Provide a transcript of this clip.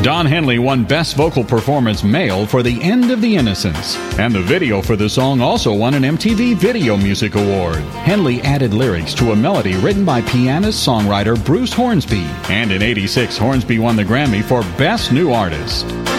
Don Henley won Best Vocal Performance Male for The End of the Innocents, and the video for the song also won an MTV Video Music Award. Henley added lyrics to a melody written by pianist-songwriter Bruce Hornsby, and in '86, Hornsby won the Grammy for Best New Artist.